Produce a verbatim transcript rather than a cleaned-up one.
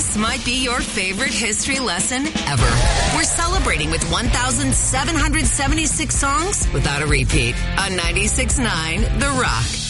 This might be your favorite history lesson ever. We're celebrating with one thousand seven hundred seventy-six songs without a repeat on ninety-six point nine The Rock.